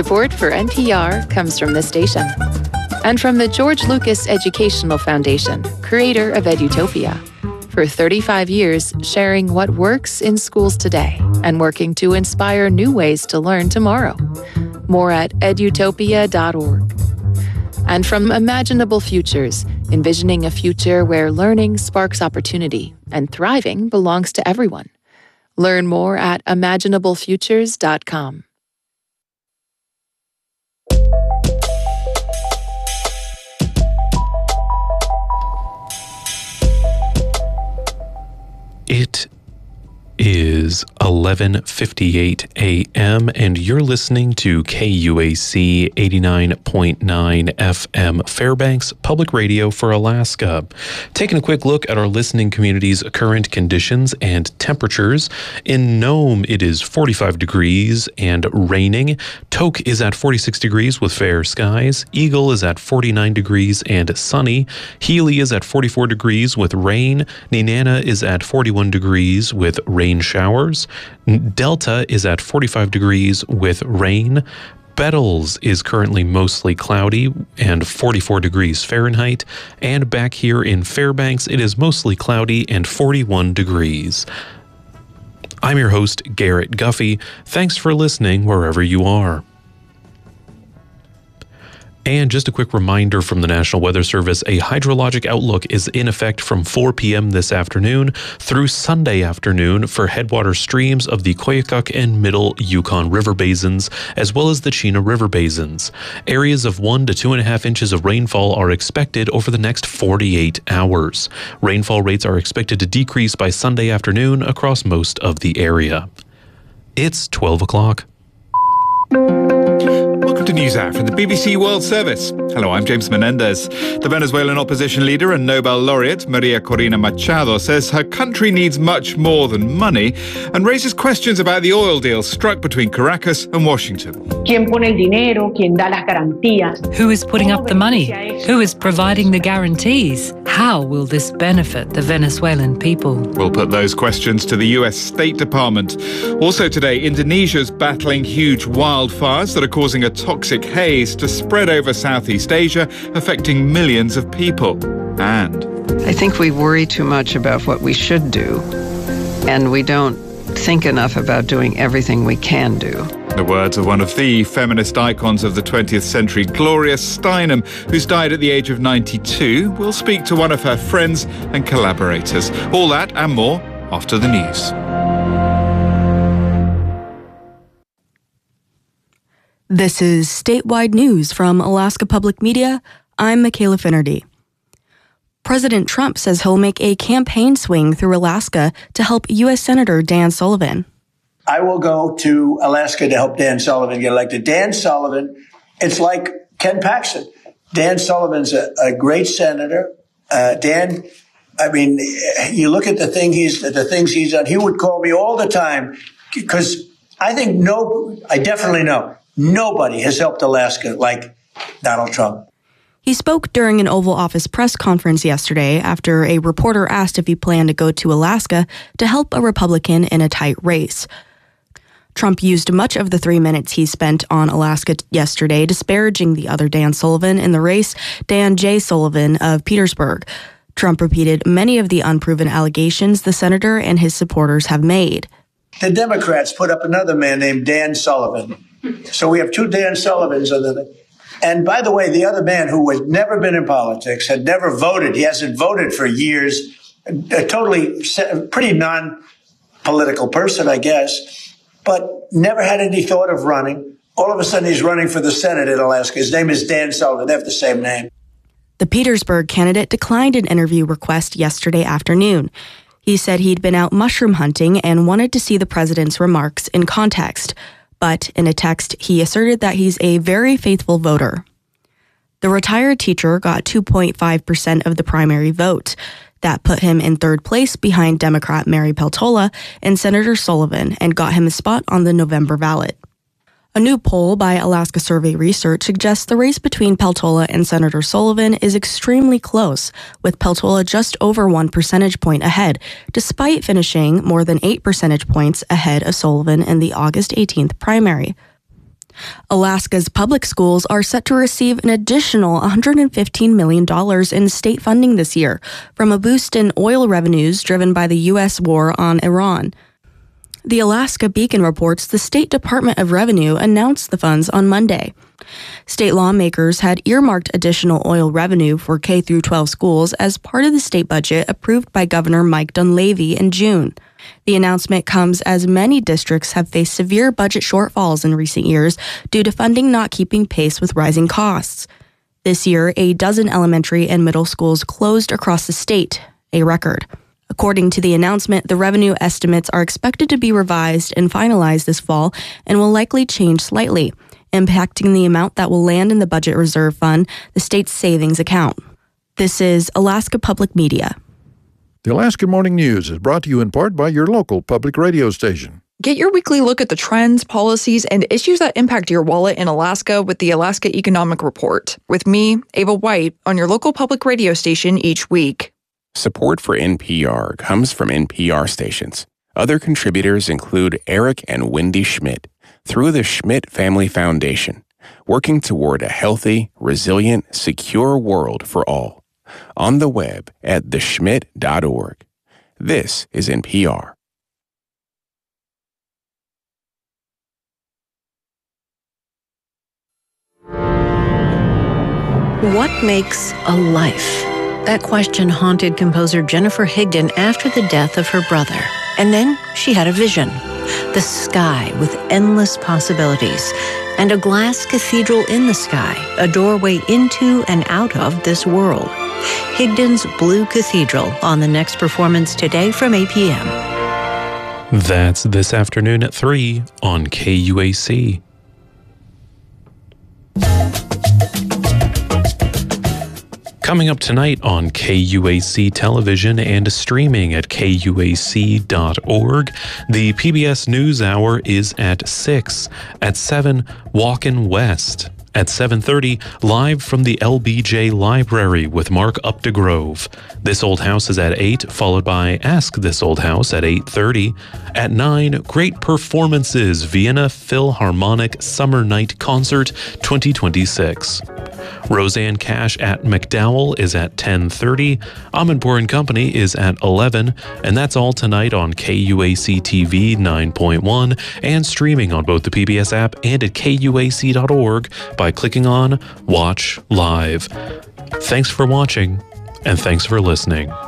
Support for NPR comes from this station and from the George Lucas Educational Foundation, creator of Edutopia. For 35 years, sharing what works in schools today and working to inspire new ways to learn tomorrow. More at edutopia.org. And from Imaginable Futures, envisioning a future where learning sparks opportunity and thriving belongs to everyone. Learn more at imaginablefutures.com. It is 11:58 a.m. and you're listening to KUAC 89.9 FM Fairbanks Public Radio for Alaska. Taking a quick look at our listening community's current conditions and temperatures. In Nome, it is 45 degrees and raining. Tok is at 46 degrees with fair skies. Eagle is at 49 degrees and sunny. Healy is at 44 degrees with rain. Nenana is at 41 degrees with rain showers. Delta is at 45 degrees with rain. Bettles is currently mostly cloudy and 44 degrees Fahrenheit. And back here in Fairbanks, it is mostly cloudy and 41 degrees. I'm your host, Garrett Guffey. Thanks for listening wherever you are. And just a quick reminder from the National Weather Service, a hydrologic outlook is in effect from 4 p.m. this afternoon through Sunday afternoon for headwater streams of the Koyukuk and Middle Yukon River basins, as well as the Chena River basins. Areas of 1 to 2.5 inches of rainfall are expected over the next 48 hours. Rainfall rates are expected to decrease by Sunday afternoon across most of the area. It's 12 o'clock. Welcome to NewsHour from the BBC World Service. Hello, I'm James Menendez. The Venezuelan opposition leader and Nobel laureate Maria Corina Machado says her country needs much more than money and raises questions about the oil deal struck between Caracas and Washington. ¿Quién pone el dinero? ¿Quién da las garantías? Who is putting up the money? Who is providing the guarantees? How will this benefit the Venezuelan people? We'll put those questions to the US State Department. Also today, Indonesia's battling huge wildfires that are causing a toxic haze to spread over Southeast Asia, affecting millions of people. And I think we worry too much about what we should do, and we don't think enough about doing everything we can do. The words of one of the feminist icons of the 20th century, Gloria Steinem, who's died at the age of 92. We'll speak to one of her friends and collaborators. All that and more after the news. This is statewide news from Alaska Public Media. I'm Michaela Finnerty. President Trump says he'll make a campaign swing through Alaska to help U.S. Senator Dan Sullivan. I will go to Alaska to help Dan Sullivan get elected. Dan Sullivan, it's like Ken Paxton. Dan Sullivan's a great senator. Dan, I mean, you look at the things he's done. He would call me all the time because I definitely know nobody has helped Alaska like Donald Trump. He spoke during an Oval Office press conference yesterday after a reporter asked if he planned to go to Alaska to help a Republican in a tight race. Trump used much of the 3 minutes he spent on Alaska yesterday disparaging the other Dan Sullivan in the race, Dan J. Sullivan of Petersburg. Trump repeated many of the unproven allegations the senator and his supporters have made. The Democrats put up another man named Dan Sullivan. So we have two Dan Sullivans. And by the way, the other man who had never been in politics, had never voted, he hasn't voted for years, a pretty non-political person, I guess, but never had any thought of running. All of a sudden, he's running for the Senate in Alaska. His name is Dan Sullivan. They have the same name. The Petersburg candidate declined an interview request yesterday afternoon. He said he'd been out mushroom hunting and wanted to see the president's remarks in context. But in a text, he asserted that he's a very faithful voter. The retired teacher got 2.5% of the primary vote. That put him in third place behind Democrat Mary Peltola and Senator Sullivan and got him a spot on the November ballot. A new poll by Alaska Survey Research suggests the race between Peltola and Senator Sullivan is extremely close, with Peltola just over 1 percentage point ahead, despite finishing more than 8 percentage points ahead of Sullivan in the August 18th primary. Alaska's public schools are set to receive an additional $115 million in state funding this year from a boost in oil revenues driven by the U.S. war on Iran. The Alaska Beacon reports the State Department of Revenue announced the funds on Monday. State lawmakers had earmarked additional oil revenue for K-12 schools as part of the state budget approved by Governor Mike Dunleavy in June. The announcement comes as many districts have faced severe budget shortfalls in recent years due to funding not keeping pace with rising costs. This year, a dozen elementary and middle schools closed across the state, a record. According to the announcement, the revenue estimates are expected to be revised and finalized this fall and will likely change slightly, impacting the amount that will land in the Budget Reserve Fund, the state's savings account. This is Alaska Public Media. The Alaska Morning News is brought to you in part by your local public radio station. Get your weekly look at the trends, policies, and issues that impact your wallet in Alaska with the Alaska Economic Report. With me, Ava White, on your local public radio station each week. Support for NPR comes from NPR stations. Other contributors include Eric and Wendy Schmidt through the Schmidt Family Foundation, working toward a healthy, resilient, secure world for all. On the web at theschmidt.org. This is NPR. What makes a life? That question haunted composer Jennifer Higdon after the death of her brother. And then she had a vision. The sky with endless possibilities. And a glass cathedral in the sky, a doorway into and out of this world. Higdon's Blue Cathedral on the next performance today from 8 p.m. That's this afternoon at 3 on KUAC. Coming up tonight on KUAC television and streaming at KUAC.org, the PBS NewsHour is at 6. At 7, Walkin' West. At 7:30, live from the LBJ Library with Mark Updegrove. This Old House is at 8, followed by Ask This Old House at 8:30. At 9, Great Performances, Vienna Philharmonic Summer Night Concert 2026. Roseanne Cash at McDowell is at 10:30. Amanpour & Company is at 11. And that's all tonight on KUAC TV 9.1 and streaming on both the PBS app and at KUAC.org by clicking on Watch Live. Thanks for watching, and thanks for listening.